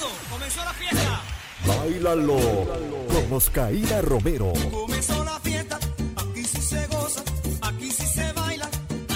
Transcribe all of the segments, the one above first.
Comenzó la fiesta. Báilalo con Oscarina Romero. Comenzó la fiesta. Aquí sí se goza, aquí sí se baila.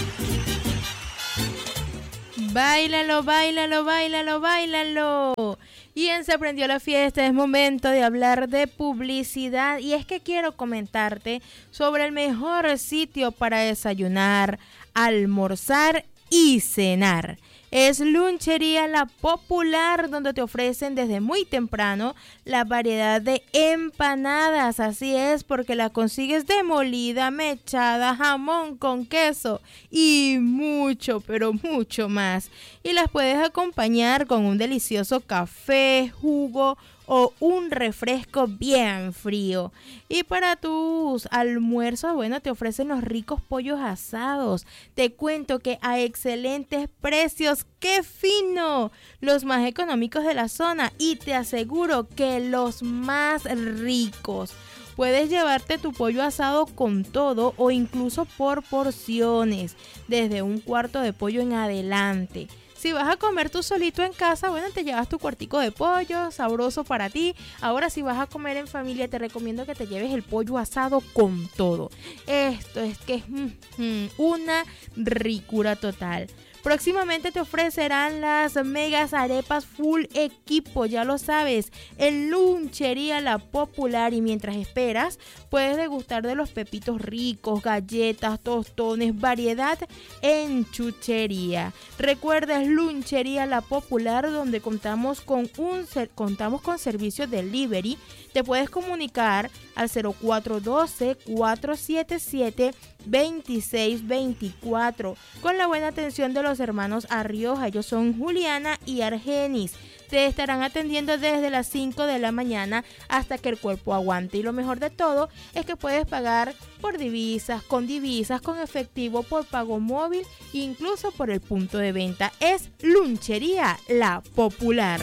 Báilalo, báilalo, báilalo, báilalo. Y en Se Prendió la Fiesta es momento de hablar de publicidad. Y es que quiero comentarte sobre el mejor sitio para desayunar, almorzar y cenar. Es Lunchería La Popular, donde te ofrecen desde muy temprano la variedad de empanadas. Así es, porque la consigues de molida, mechada, jamón con queso y mucho, pero mucho más. Y las puedes acompañar con un delicioso café, jugo o un refresco bien frío. Y para tus almuerzos, bueno, te ofrecen los ricos pollos asados. Te cuento que a excelentes precios, ¡qué fino! Los más económicos de la zona y te aseguro que los más ricos. Puedes llevarte tu pollo asado con todo o incluso por porciones, desde un cuarto de pollo en adelante. Si vas a comer tú solito en casa, bueno, te llevas tu cuartico de pollo, sabroso para ti. Ahora, si vas a comer en familia, te recomiendo que te lleves el pollo asado con todo. Esto es que es una ricura total. Próximamente te ofrecerán las megas arepas full equipo, ya lo sabes, en Lunchería La Popular. Y mientras esperas, puedes degustar de los pepitos ricos, galletas, tostones, variedad en chuchería. Recuerda, es Lunchería La Popular, donde contamos con servicio delivery. Te puedes comunicar al 0412-477-2624 con la buena atención de los hermanos Arrioja. Ellos son Juliana y Argenis. Te estarán atendiendo desde las 5 de la mañana hasta que el cuerpo aguante. Y lo mejor de todo es que puedes pagar por divisas, con efectivo, por pago móvil e incluso por el punto de venta. Es Lunchería La Popular.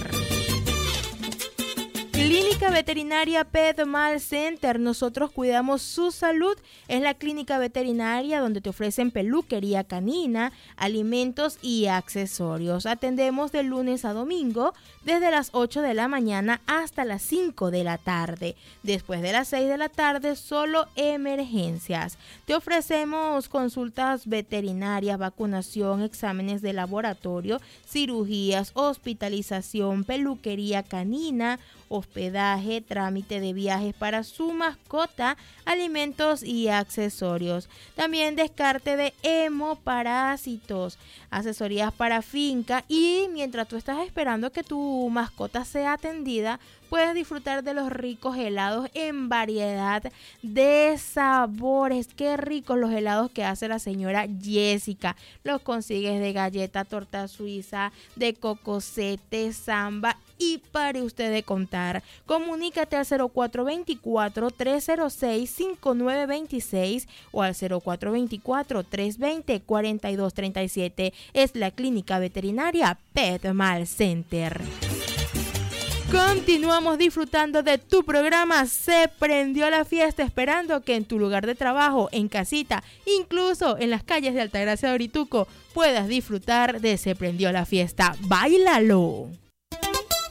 Clínica Veterinaria Petmal Center, nosotros cuidamos su salud. Es la clínica veterinaria donde te ofrecen peluquería canina, alimentos y accesorios. Atendemos de lunes a domingo desde las 8 de la mañana hasta las 5 de la tarde. Después de las 6 de la tarde, solo emergencias. Te ofrecemos consultas veterinarias, vacunación, exámenes de laboratorio, cirugías, hospitalización, peluquería canina, hospedaje, trámite de viajes para su mascota, alimentos y accesorios. También descarte de hemoparásitos, asesorías para finca. Y mientras tú estás esperando que tu mascota sea atendida, puedes disfrutar de los ricos helados en variedad de sabores. Qué ricos los helados que hace la señora Jessica. Los consigues de galleta, torta suiza, de cocosete, samba y pare usted de contar. Comunícate al 0424-306-5926 o al 0424-320-4237. Es la clínica veterinaria Petmal Center. Continuamos disfrutando de tu programa Se Prendió la Fiesta, esperando que en tu lugar de trabajo, en casita, incluso en las calles de Altagracia de Orituco, puedas disfrutar de Se Prendió la Fiesta. ¡Báilalo!